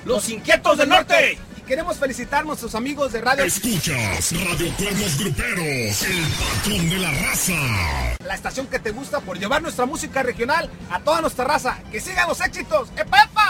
Los Inquietos del Norte. Y queremos felicitar a nuestros amigos de Radio... Escuchas Radio Cuernos Gruperos, el patrón de la raza. La estación que te gusta por llevar nuestra música regional a toda nuestra raza. ¡Que sigan los éxitos! ¡Epa, epa!